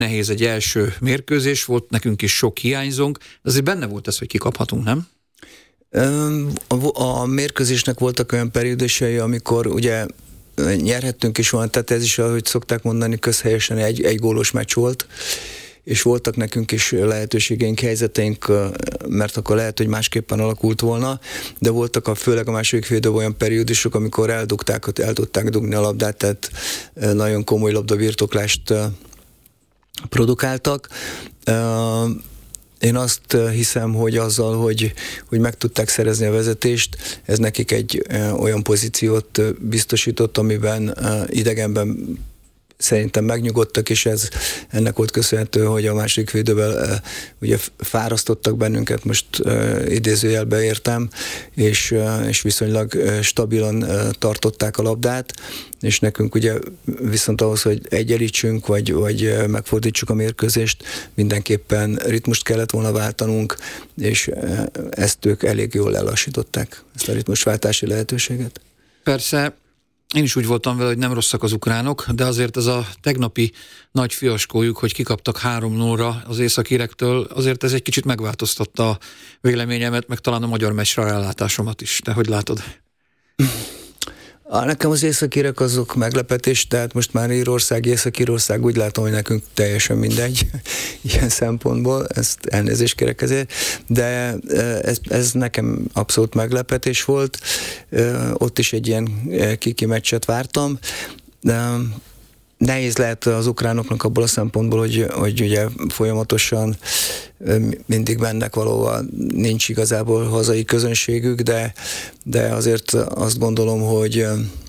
nehéz egy első mérkőzés, volt nekünk is sok hiányzónk, de azért benne volt ez, hogy kikaphatunk, nem? A mérkőzésnek voltak olyan periódusai, amikor ugye nyerhettünk is volna, tehát ez is, ahogy szokták mondani, közhelyesen egy gólos meccs volt, és voltak nekünk is lehetőségeink, helyzeteink, mert akkor lehet, hogy másképpen alakult volna, de voltak főleg a második félidőben olyan periódusok, amikor el tudták dugni a labdát, tehát nagyon komoly labdabirtoklást produkáltak. Én azt hiszem, hogy azzal, hogy meg tudták szerezni a vezetést, ez nekik egy olyan pozíciót biztosított, amiben idegenben szerintem megnyugodtak, és ennek volt köszönhető, hogy a második félidőben ugye fárasztottak bennünket, most idézőjelbe értem, és viszonylag stabilan tartották a labdát, és nekünk ugye viszont ahhoz, hogy egyenlítsünk, vagy megfordítsuk a mérkőzést, mindenképpen ritmust kellett volna váltanunk, és ezt ők elég jól lelassították, ezt a ritmusváltási lehetőséget. Persze, én is úgy voltam vele, hogy nem rosszak az ukránok, de azért ez a tegnapi nagy fiaskójuk, hogy kikaptak 3-0-ra az északirektől, azért ez egy kicsit megváltoztatta a véleményemet, meg talán a magyar meccsre rálátásomat is. Te hogy látod? Nekem az északírek azok meglepetés, tehát most már Írország, Észak-Írország, úgy látom, hogy nekünk teljesen mindegy ilyen szempontból, ezt elnézést kérek ezért, de ez nekem abszolút meglepetés volt. Ott is egy ilyen kiki meccset vártam, de nehéz lehet az ukránoknak abból a szempontból, hogy ugye folyamatosan mindig mennek valahol, nincs igazából hazai közönségük, de azért azt gondolom, hogy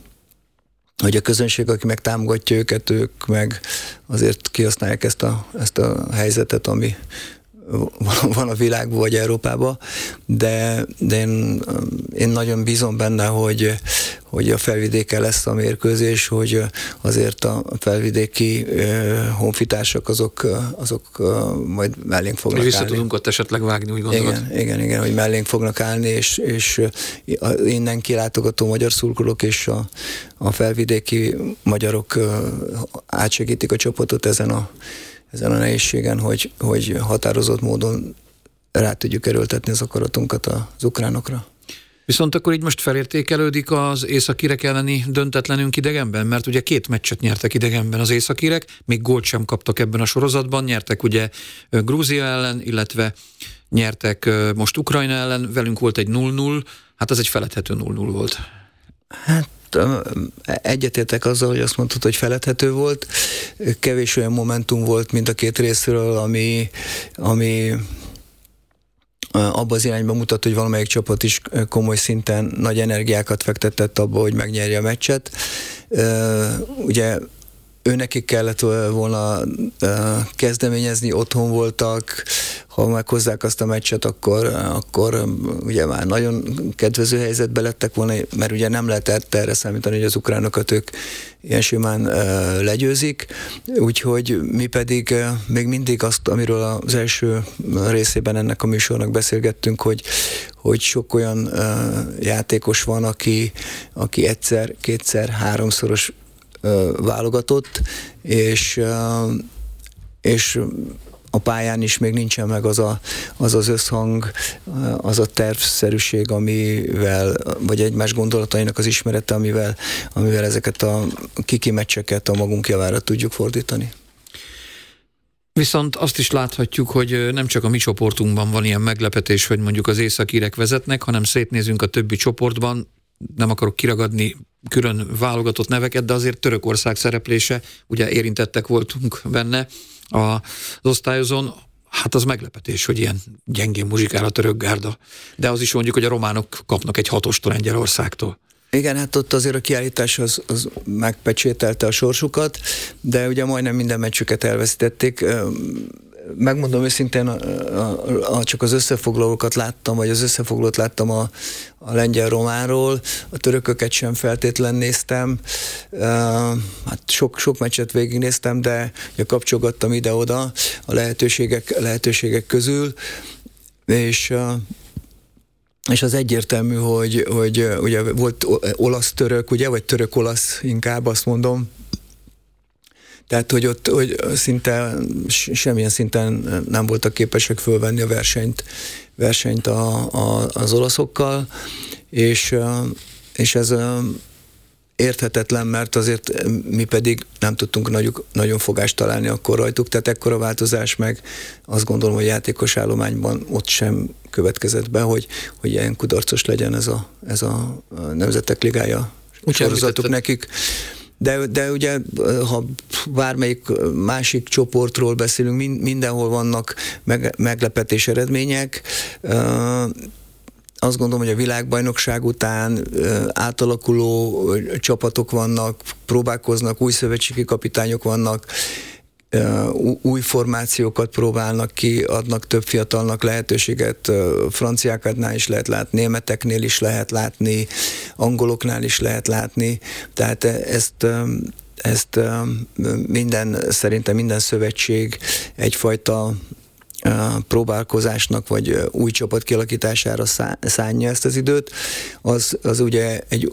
a közönség, aki meg támogatja őket, ők meg azért kihasználják ezt a helyzetet, ami van a világban vagy Európában, de én nagyon bízom benne, hogy a felvidéken lesz a mérkőzés, hogy azért a felvidéki honfitársak azok majd mellénk fognak állni. Vissza tudunk ott esetleg vágni, úgy gondolod? Igen, hogy mellénk fognak állni, és innen kilátogató magyar szurkolók és a felvidéki magyarok átsegítik a csapatot ezen a nehézségen, hogy határozott módon rá tudjuk erőltetni az akaratunkat az ukránokra. Viszont akkor így most felértékelődik az északírek elleni döntetlenünk idegenben, mert ugye 2 meccset nyertek idegenben az északírek, még gólt sem kaptak ebben a sorozatban, nyertek ugye Grúzia ellen, illetve nyertek most Ukrajna ellen, velünk volt egy 0-0, hát az egy feledhető 0-0 volt. Hát egyetértek azzal, hogy azt mondtad, hogy feledhető volt. Kevés olyan momentum volt mind a két részről, ami abba az irányba mutat, hogy valamelyik csapat is komoly szinten nagy energiákat fektetett abba, hogy megnyerje a meccset. Ugye őnekik kellett volna kezdeményezni, otthon voltak, ha meghozzák azt a meccset, akkor ugye már nagyon kedvező helyzetbe lettek volna, mert ugye nem lehetett erre számítani, hogy az ukránokat ők ilyen simán legyőzik, úgyhogy mi pedig még mindig azt, amiről az első részében ennek a műsornak beszélgettünk, hogy sok olyan játékos van, aki egyszer, kétszer, háromszoros válogatott, és a pályán is még nincsen meg az összhang, az a tervszerűség, amivel, vagy egymás gondolatainak az ismerete, amivel ezeket a kiki meccseket a magunk javára tudjuk fordítani. Viszont azt is láthatjuk, hogy nem csak a mi csoportunkban van ilyen meglepetés, hogy mondjuk az északírek vezetnek, hanem szétnézünk a többi csoportban, nem akarok kiragadni külön válogatott neveket, de azért Törökország szereplése, ugye érintettek voltunk benne az osztályozón, hát az meglepetés, hogy ilyen gyengén muzsikál a török gárda. De az is mondjuk, hogy a románok kapnak egy 6-ostól Lengyelországtól. Igen, hát ott azért a kiállítás az megpecsételte a sorsukat, de ugye majdnem minden meccsüket elveszítették. Megmondom őszintén, csak az összefoglalókat láttam, vagy az összefoglalót láttam a lengyel-románról, a törököket sem feltétlen néztem, hát sok meccset végignéztem, de kapcsolgattam ide-oda a lehetőségek közül, és az egyértelmű, hogy ugye volt olasz-török, ugye, vagy török-olasz inkább, azt mondom. Tehát, hogy ott hogy szinte semmilyen szinten nem voltak képesek fölvenni a versenyt az olaszokkal, és ez érthetetlen, mert azért mi pedig nem tudtunk nagyon fogást találni akkor rajtuk, tehát ekkora változás meg azt gondolom, hogy játékos állományban ott sem következett be, hogy ilyen kudarcos legyen ez a Nemzetek Ligája sorozatuk nekik. De ugye, ha bármelyik másik csoportról beszélünk, mindenhol vannak meglepetés eredmények. Azt gondolom, hogy a világbajnokság után átalakuló csapatok vannak, próbálkoznak, új szövetségi kapitányok vannak, új formációkat próbálnak ki, adnak több fiatalnak lehetőséget, franciáknál is lehet látni, németeknél is lehet látni, angoloknál is lehet látni, tehát ezt szerintem minden szövetség egyfajta próbálkozásnak, vagy új csapat kialakítására szánja ezt az időt, az ugye egy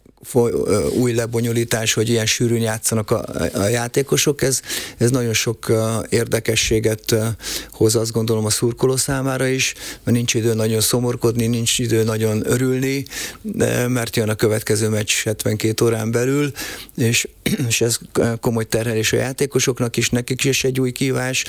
új lebonyolítás, hogy ilyen sűrűn játszanak a játékosok, ez nagyon sok érdekességet hoz, azt gondolom, a szurkoló számára is, mert nincs idő nagyon szomorkodni, nincs idő nagyon örülni, mert jön a következő meccs 72 órán belül, és ez komoly terhelés a játékosoknak is, nekik is egy új kihívás,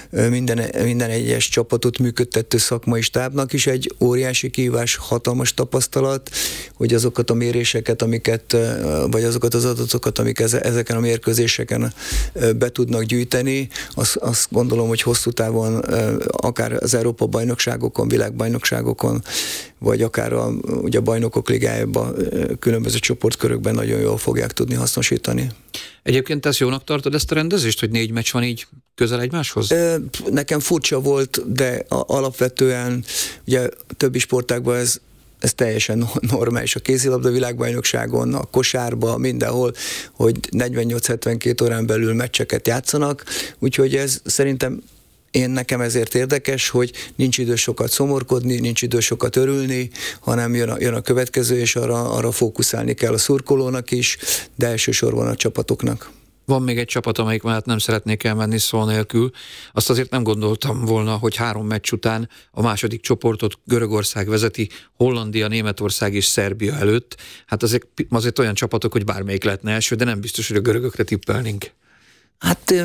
minden egyes csapatot működtető szakmai stábnak is egy óriási kihívás, hatalmas tapasztalat, hogy azokat a méréseket, vagy azokat az adatokat, amik ezeken a mérkőzéseken be tudnak gyűjteni, azt gondolom, hogy hosszú távon akár az Európa-bajnokságokon, világbajnokságokon, vagy akár ugye a Bajnokok Ligájában különböző csoportkörökben nagyon jól fogják tudni hasznosítani. Egyébként te jónak tartod ezt a rendezést, hogy 4 meccs van így közel egymáshoz? Nekem furcsa volt, de alapvetően ugye többi sportágban ez teljesen normális. A kézilabda világbajnokságon, a kosárba, mindenhol, hogy 48-72 órán belül meccseket játszanak, úgyhogy ez szerintem nekem ezért érdekes, hogy nincs idő sokat szomorkodni, nincs idő sokat örülni, hanem jön a következő, és arra fókuszálni kell a szurkolónak is, de elsősorban a csapatoknak. Van még egy csapat, amelyik mellett nem szeretnék elmenni szó nélkül. Azt azért nem gondoltam volna, hogy 3 meccs után a második csoportot Görögország vezeti, Hollandia, Németország és Szerbia előtt. Hát azért olyan csapatok, hogy bármelyik lehetne első, de nem biztos, hogy a görögökre tippelnénk. Hát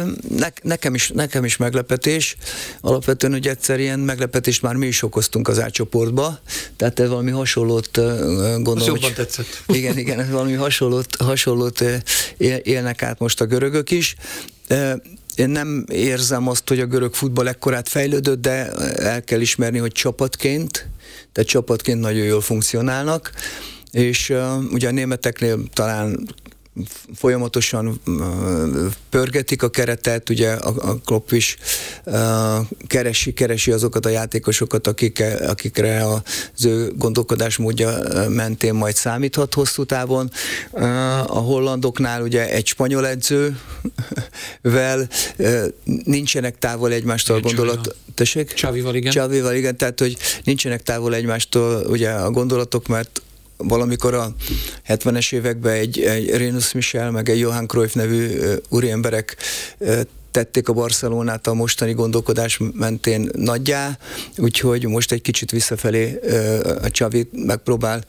nekem is meglepetés. Alapvetően, hogy egyszer ilyen meglepetést már mi is okoztunk az A-csoportba, tehát ez valami hasonlót gondolom. Az jobban tetszett. Igen, ez valami hasonlót élnek át most a görögök is. Én nem érzem azt, hogy a görög futball ekkorát fejlődött, de el kell ismerni, hogy csapatként nagyon jól funkcionálnak, és ugye a németeknél talán folyamatosan pörgetik a keretet, ugye a Klopp is keresi azokat a játékosokat, akikre az ő gondolkodásmódja mentén majd számíthat hosszú távon. A hollandoknál ugye egy spanyol edzővel nincsenek távol egymástól gondolat. Tessék? Xavival, igen, tehát hogy nincsenek távol egymástól ugye a gondolatok, mert valamikor a 70-es években egy Rinus Michel, meg egy Johan Cruyff nevű úriemberek tették a Barcelonát a mostani gondolkodás mentén nagyjá, úgyhogy most egy kicsit visszafelé a Xavi megpróbál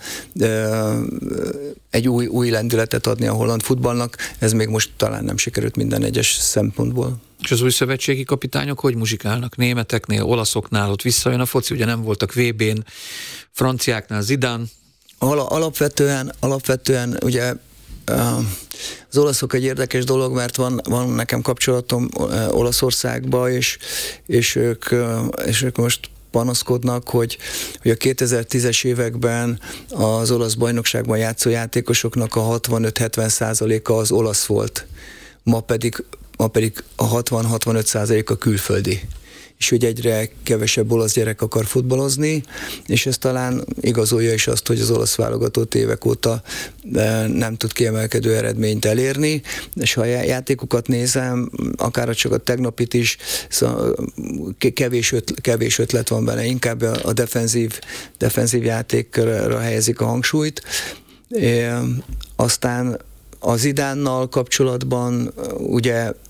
egy új lendületet adni a holland futballnak, ez még most talán nem sikerült minden egyes szempontból. És az új szövetségi kapitányok hogy muzsikálnak? Németeknél, olaszoknál ott visszajön a foci, ugye nem voltak VB-n, franciáknál Zidane. Alapvetően ugye az olaszok egy érdekes dolog, mert van nekem kapcsolatom Olaszországba, és ők most panaszkodnak, hogy a 2010-es években az olasz bajnokságban játszó játékosoknak a 65-70%-a az olasz volt. Ma pedig a 60-65% a külföldi. És hogy egyre kevesebb olasz gyerek akar futballozni, és ez talán igazolja is azt, hogy az olasz válogatott évek óta nem tud kiemelkedő eredményt elérni, és ha a játékokat nézem, akár csak a tegnapit is, szóval kevés ötlet van benne, inkább a defenzív játékra helyezik a hangsúlyt. Aztán az Zidánnal kapcsolatban ugye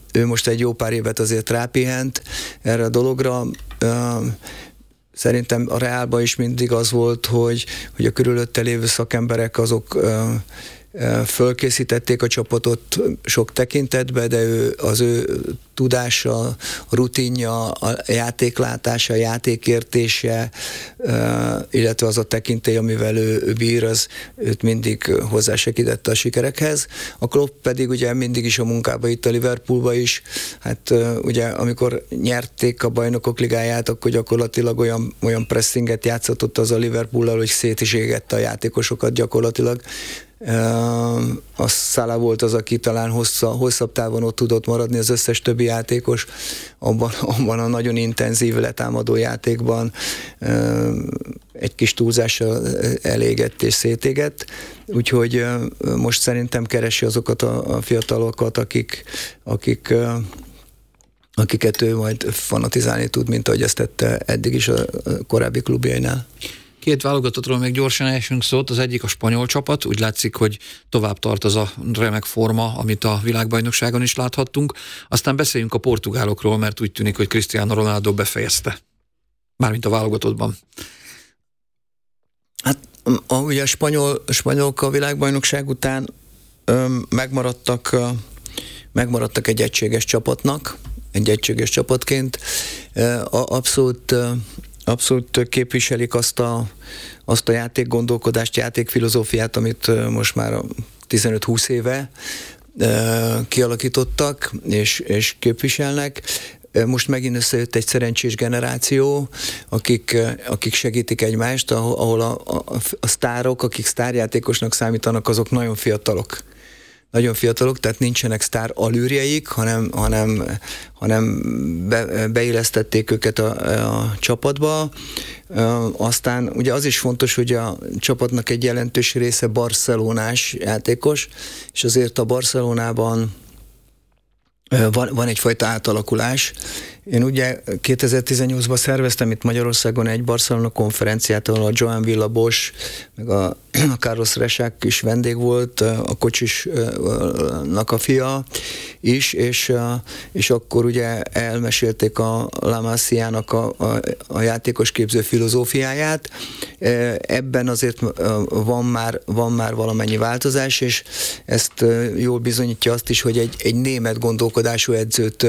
ő most egy jó pár évet azért rápihent erre a dologra. Szerintem a Reálban is mindig az volt, hogy a körülötte lévő szakemberek azok fölkészítették a csapatot sok tekintetbe, de az ő tudása, a rutinja, a játéklátása, a játékértése, illetve az a tekintély, amivel ő bír, az őt mindig hozzásegítette a sikerekhez. A Klopp pedig ugye mindig is a munkába itt a Liverpoolba is, hát ugye amikor nyerték a Bajnokok Ligáját, akkor gyakorlatilag olyan pressinget játszott az a Liverpool-al, hogy szét is égette a játékosokat gyakorlatilag. A Salah volt az, aki talán hosszabb távon ott tudott maradni, az összes többi játékos abban a nagyon intenzív letámadó játékban egy kis túlzással elégett és szétégett, úgyhogy most szerintem keresi azokat a fiatalokat, akiket ő majd fanatizálni tud, mint ahogy ezt tette eddig is a korábbi klubjainál. Két válogatottról még gyorsan esünk szót, az egyik a spanyol csapat, úgy látszik, hogy tovább tart az a remek forma, amit a világbajnokságon is láthattunk. Aztán beszéljünk a portugálokról, mert úgy tűnik, hogy Cristiano Ronaldo befejezte. Mármint a válogatottban. Hát ugye a spanyolok a világbajnokság után megmaradtak egy egységes csapatnak, egy egységes csapatként. Abszolút képviselik azt a játékgondolkodást, játékfilozófiát, amit most már 15-20 éve kialakítottak és képviselnek. Most megint összejött egy szerencsés generáció, akik segítik egymást, ahol a sztárok, akik sztárjátékosnak számítanak, azok nagyon fiatalok. Nagyon fiatalok, tehát nincsenek sztár alűrjeik, hanem beillesztették őket a csapatba. Aztán ugye az is fontos, hogy a csapatnak egy jelentős része barcelonás játékos, és azért a Barcelonában van egyfajta átalakulás. Én ugye 2018-ban szerveztem itt Magyarországon egy Barcelona konferenciát, ahol a Joan Villa-Bosch, meg a Carlos Rexach is vendég volt, a kocsisnak a fia is, és akkor ugye elmesélték a La Masia-nak a játékosképző filozófiáját. Ebben azért van már valamennyi változás, és ezt jól bizonyítja azt is, hogy egy német gondolkodású edzőt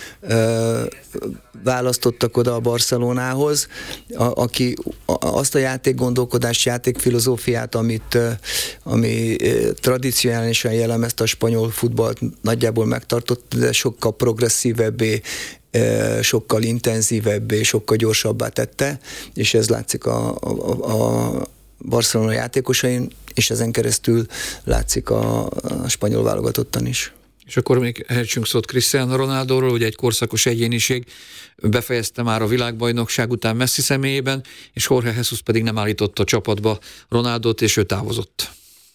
választottak oda a Barcelonához, aki azt a játékgondolkodást, játékfilozófiát, ami tradicionálisan jellemezte a spanyol futballt, nagyjából megtartott, de sokkal progresszívebbé, sokkal intenzívebbé, sokkal gyorsabbá tette, és ez látszik a Barcelona játékosain, és ezen keresztül látszik a spanyol válogatottan is. És akkor még ejtsünk szót Cristiano Ronaldóról, ugye egy korszakos egyéniség, befejezte már a világbajnokság után Messi személyében, és Jorge Jesus pedig nem állította a csapatba Ronaldót, és ő távozott.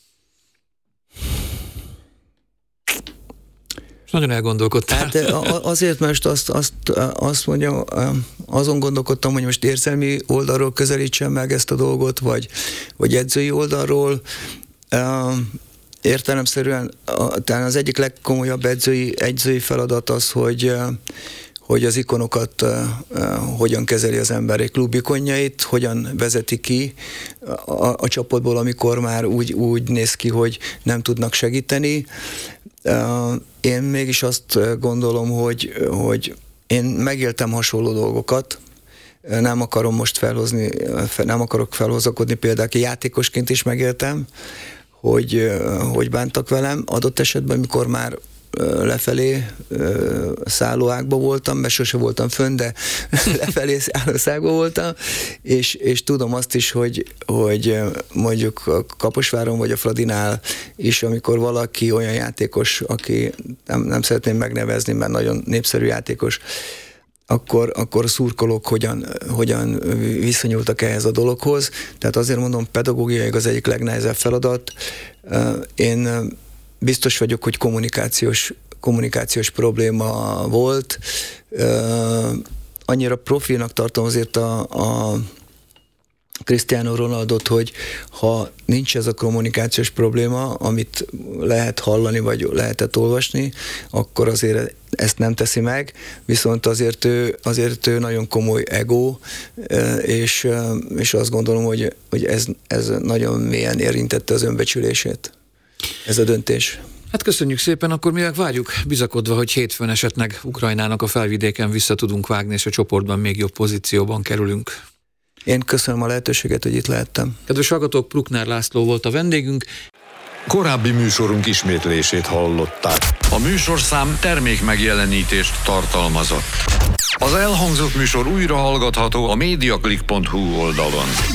És nagyon elgondolkodtál. Hát azért, mert azt mondjam, azon gondolkodtam, hogy most érzelmi oldalról közelítsem meg ezt a dolgot, vagy edzői oldalról. Értelemszerűen talán az egyik legkomolyabb edzői feladat az, hogy az ikonokat hogyan kezeli az ember, egy klub ikonjait, hogyan vezeti ki a csapatból, amikor már úgy néz ki, hogy nem tudnak segíteni. Én mégis azt gondolom, hogy én megéltem hasonló dolgokat, nem akarom most nem akarok felhozakodni, például játékosként is megéltem, hogy bántak velem, adott esetben, mikor már lefelé szállóágban voltam, mert sose voltam fönn, de lefelé szállószágban voltam, és tudom azt is, hogy mondjuk a Kaposváron vagy a Fradinál is, amikor valaki olyan játékos, aki nem szeretném megnevezni, mert nagyon népszerű játékos, akkor a szurkolók hogyan viszonyultak ehhez a dologhoz. Tehát azért mondom, pedagógiailag az egyik legnehezebb feladat. Én biztos vagyok, hogy kommunikációs probléma volt. Annyira profinak tartom azért Cristiano Ronaldot, hogy ha nincs ez a kommunikációs probléma, amit lehet hallani, vagy lehetett olvasni, akkor azért ezt nem teszi meg, viszont azért ő nagyon komoly ego, és azt gondolom, hogy ez nagyon mélyen érintette az önbecsülését, ez a döntés. Hát köszönjük szépen, akkor mi várjuk bizakodva, hogy hétfőn esetleg Ukrajnának a Felvidéken vissza tudunk vágni, és a csoportban még jobb pozícióban kerülünk. Én köszönöm a lehetőséget, hogy itt lehettem. Kedves hallgatók, Bruckner László volt a vendégünk. Korábbi műsorunk ismétlését hallották. A műsorszám termékmegjelenítést tartalmazott. Az elhangzott műsor újra hallgatható a mediaclick.hu oldalon.